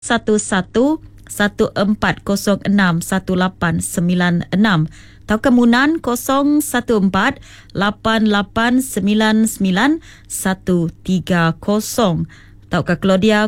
11-1406-1896 atau kemunan 01-8899-130 atau ke Claudia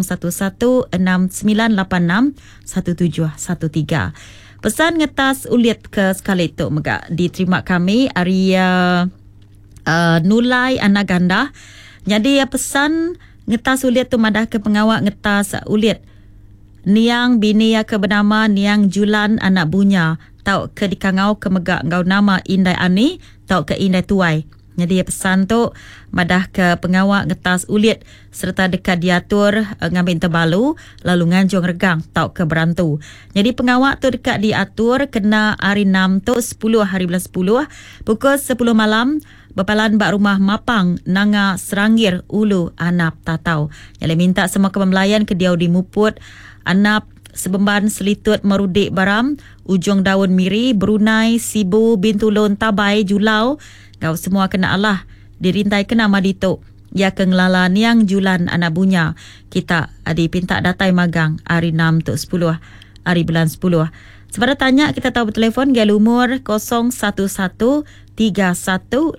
01-6986-1713. Pesan ngetas ulit ke sekali tu megak diterima kami Arya Nulai anak ganda. Jadi pesan ngetas ulit tu madah ke pengawak ngetas ulit niang bini ya ke bernama Niang Julan anak bunya tau ke dikangau ke megak ngau nama Indai Ani tau ke Indai Tuai. Jadi pesan tu madah ke pengawak ngetas ulit serta dekat diatur ngambil terbalu lalu nganjung regang tau ke berantu. Jadi pengawak tu dekat diatur kena hari 6 tu 10 hari bulan 10 pukul 10 malam berpalan bak rumah Mapang Nanga Serangir Ulu Anap Tatau. Yang minta semua kepembelayan ke diau dimuput Anap Sebemban Selitut Merudik Baram Ujung Daun Miri Brunei Sibu Bintulun Tabai Julau kau semua kena Allah dirintai kena madito ya kengelala Niang Julan anak bunya kita dipinta datai magang hari 6 tu 10 hari bulan 10. Sepada tanya kita tahu bertelefon gel umur 01131532039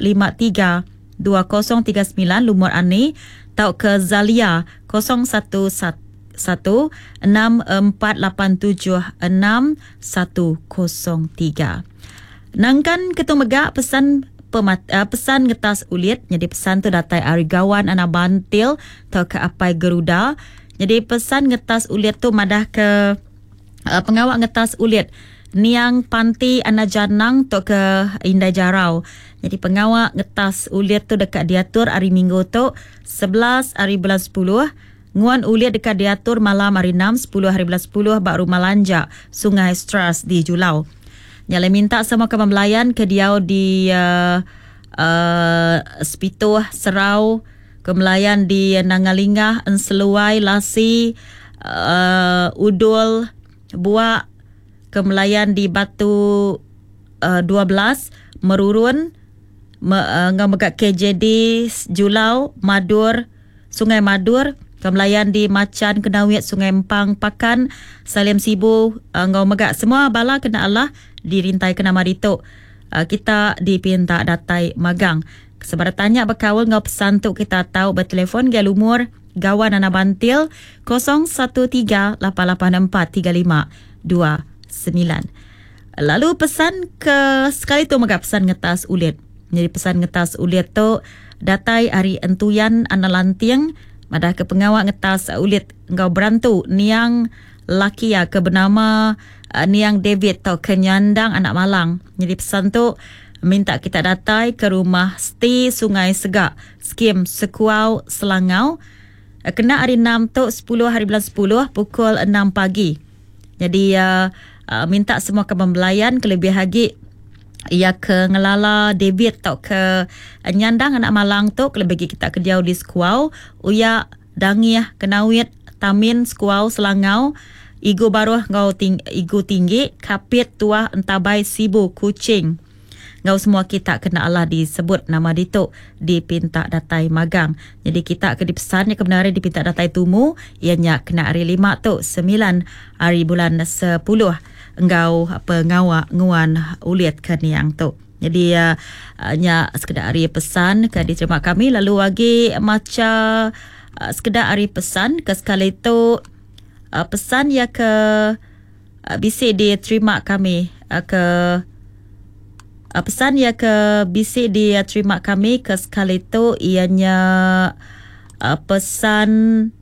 lumur ani tau ke Zalia 0114876103. Nangkan ketung megak pesan pesan ngetas ulit. Jadi pesan tu datai Arigawan anak Bantil atau ke Apai Geruda. Jadi pesan ngetas ulit tu madah ke pengawak ngetas ulit Niang Panti anak Janang atau ke Indai Jarau. Jadi pengawak ngetas ulit tu dekat diatur hari Minggu tu 11 hari bulan 10. Nguan ulit dekat diatur malam hari 6 10 hari bulan 10 bak rumah Lanjak Sungai Stras di Julau. Nyala minta semua kepembelayan ke diau di Spito Serau, kemelayan di Nangalingah, Enseluai, Lasi, Udul, Buak, kemelayan di Batu 12, Merurun, Megak KJD, Julau, Madur, Sungai Madur, kemelayan di Macan, Kenawiat, Sungai Empang, Pakan, Salim Sibu, Ngau Megak. Semua bala kena Allah dirintai kena marito. Kita dipinta datai magang. Sebarang tanya berkawal ngau pesan tu kita tahu bertelefon gel umur Gawan anak Bantil 0138843529. Lalu pesan ke sekali tu megak pesan ngetas ulit. Jadi pesan ngetas ulit tu datai hari entuyan anak lantiang madah ke pengawak ngetas ulit ngau berantu Niang Lakia ke bernama Niang David atau Kenyandang anak Malang. Jadi pesan tu minta kita datai ke rumah Sti Sungai Segak Skim Sekuau Selangau kena hari 6 tu 10 hari bulan 10 pukul 6 pagi. Jadi minta semua kepembelayan kelebih lagi ia ke ngelala David atau ke Nyandang anak Malang tu kelebih kita kediau di Sekuau uya Dangiah Kenawit Tamin Sekuau Selangau Igu Baruh Ngau Igu Tinggi Kapit Tuah Entabai Sibu Kucing. Ngau semua kita kena Allah disebut nama dituk dipinta datai magang. Jadi kita ke dipesannya kebenaran dipinta datai tumu ianya kena hari 5 tu 9 hari bulan 10 engkau pengawak nguan ulit ke niang tu. Jadi nya sekedar hari pesan ke diterima kami lalu lagi macam sekedar hari pesan ke sekali tu pesan ya ke bisik diterima kami ke pesan ya ke bisik diterima kami ke sekali tu ianya pesan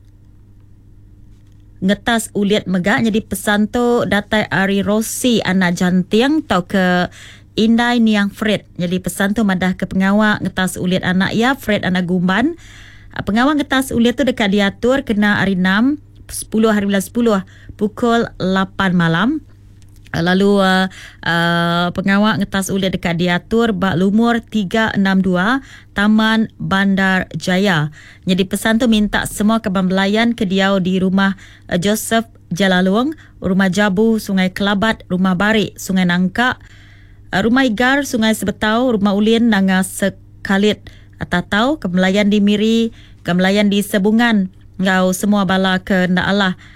ngetas ulit megak. Jadi pesan tu datai Ari Rosi anak Jantiang tau ke Indai Niang Fred. Jadi pesan tu madah ke pengawak ngetas ulit anak ya Fred anak Gumban. Pengawak ngetas ulit tu dekat diatur kena hari 6 10 hari bulan 10 pukul 8 malam. Lalu pengawak ngetas ulit dekat diatur bak lumur 362 Taman Bandar Jaya. Jadi pesan tu minta semua kepembelayan ke diau di rumah Joseph Jalalung, rumah Jabu Sungai Kelabat, rumah Barik Sungai Nangka, rumah Igar Sungai Sebetau, rumah Ulin Nanga Sekalit Tatau, kepembelayan di Miri, kepembelayan di Sebungan. Ngau semua bala ke nda Allah